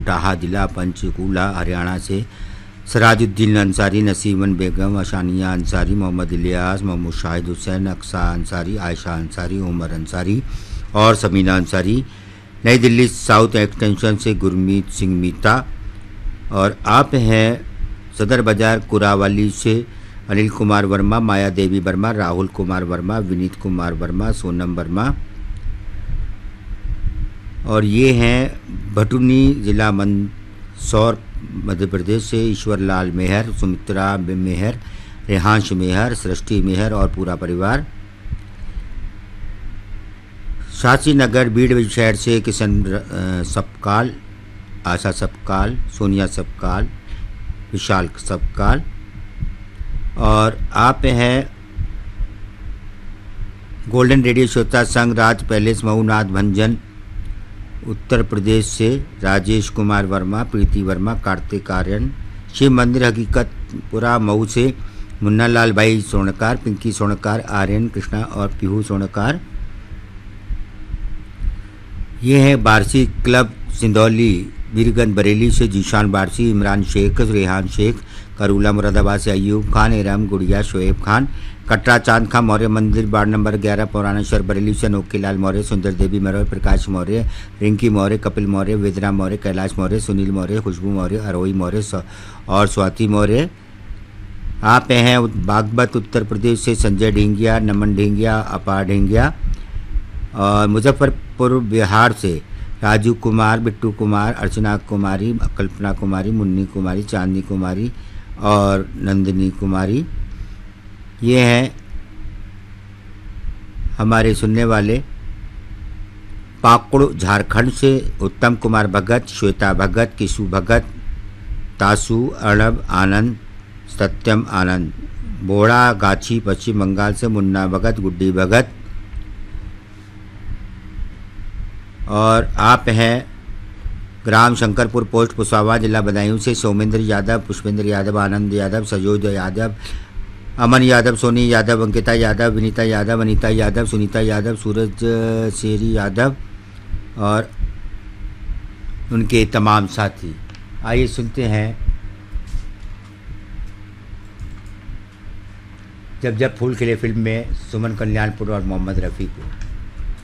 टाहा जिला पंचकूला हरियाणा से सराजुद्दीन अंसारी, नसीमन बेगम, अशानिया अंसारी, मोहम्मद इलियास, मोहम्मद शाहिद हुसैन, अक्सा अंसारी, आयशा अंसारी, उमर अंसारी और समीना अंसारी। नई दिल्ली साउथ एक्सटेंशन से गुरमीत सिंह मीता। और आप हैं सदर बाजार कुरावाली से अनिल कुमार वर्मा, माया देवी वर्मा, राहुल कुमार वर्मा, विनीत कुमार वर्मा, सोनम वर्मा। और ये हैं भटूनी जिला मंदसौर मध्य प्रदेश से ईश्वरलाल मेहर, सुमित्रा मेहर, रेहांश मेहर, सृष्टि मेहर और पूरा परिवार। शास्त्री नगर बीड़ शहर से किशन सपकाल, आशा सपकाल, सोनिया सपकाल, विशाल सपकाल। और आप हैं गोल्डन रेडियो श्रोता संघ राज पैलेस मऊनाथ भंजन उत्तर प्रदेश से राजेश कुमार वर्मा, प्रीति वर्मा, कार्तिक आर्यन। शिव मंदिर हकीकतपुरा मऊ से मुन्ना लाल भाई सोनकार, पिंकी सोनकार, आर्यन कृष्णा और पीहू सोनकार। ये है बारसी क्लब सिंधौली बीरगंज बरेली से जीशान बारसी, इमरान शेख, रेहान शेख, करूला मुरादाबाद से अयूब खान, एरम गुड़िया, शोएब खान, कटरा चांद खां मौर्य मंदिर वार्ड नंबर 11 पुराना शहर बरेली से अनोखीलाल मौर्य, सुंदर देवी मौर्य, प्रकाश मौर्य, रिंकी मौर्य, कपिल मौर्य, वेदना मौर्य, कैलाश मौर्य, सुनील मौर्य, खुशबू मौर्य, अरोही मौर्य और स्वाति मौर्य। आप हैं बागपत उत्तर प्रदेश से संजय ढींगिया, नमन ढींगिया, अपार ढींगिया। और मुजफ्फरपुर बिहार से राजू कुमार, बिट्टू कुमार, अर्चना कुमारी, कल्पना कुमारी, मुन्नी कुमारी, चांदनी कुमारी और नंदिनी कुमारी। ये हैं हमारे सुनने वाले पाकुड़ झारखंड से उत्तम कुमार भगत, श्वेता भगत, किशु भगत, तासु, अर्णब आनंद, सत्यम आनंद। बोड़ा गाछी पश्चिम बंगाल से मुन्ना भगत, गुड्डी भगत। और आप हैं ग्राम शंकरपुर पोस्ट पुसावा जिला बदायूं से सोमेंद्र यादव, पुष्पेंद्र यादव, आनंद यादव, सजोद यादव, अमन यादव, सोनी यादव, अंकिता यादव, विनीता यादव, अनीता यादव, सुनीता यादव, सूरज शेरी यादव और उनके तमाम साथी। आइए सुनते हैं जब जब फूल खिले फिल्म में सुमन कल्याणपुर और मोहम्मद रफ़ी को।